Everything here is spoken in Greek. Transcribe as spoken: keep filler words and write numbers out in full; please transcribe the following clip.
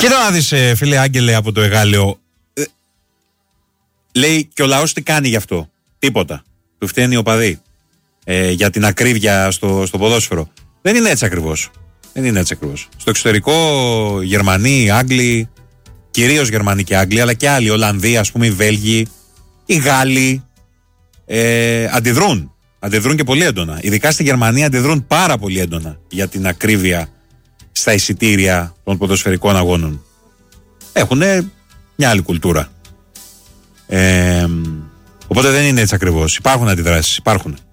Κοίτα να δεις, φίλε Άγγελε από το Εγάλεο. Ε, λέει και ο λαός τι κάνει γι' αυτό. Τίποτα. Του φταίνει ο παδί. Ε, για την ακρίβεια στο, στο ποδόσφαιρο. Δεν είναι έτσι ακριβώς. Δεν είναι έτσι ακριβώς. Στο εξωτερικό, Γερμανοί, Άγγλοι, κυρίως Γερμανοί και Άγγλοι, αλλά και άλλοι, Ολλανδοί, ας πούμε, οι Βέλγοι, οι Γάλλοι, ε, αντιδρούν. Αντιδρούν και πολύ έντονα. Ειδικά στη Γερμανία αντιδρούν πάρα πολύ έντονα για την ακρίβεια στα εισιτήρια των ποδοσφαιρικών αγώνων. Έχουν μια άλλη κουλτούρα. Ε, οπότε δεν είναι έτσι ακριβώς. Υπάρχουν αντιδράσεις. Υπάρχουν.